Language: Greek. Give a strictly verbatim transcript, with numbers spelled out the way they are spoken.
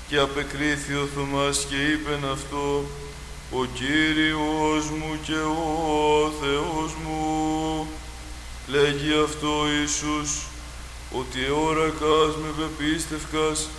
Και απεκρίθη ο Θωμάς και είπεν αυτό, ο Κύριος μου και ο Θεός μου. Λέγει αυτό Ιησούς, ότι εώρακας με πεπίστευκας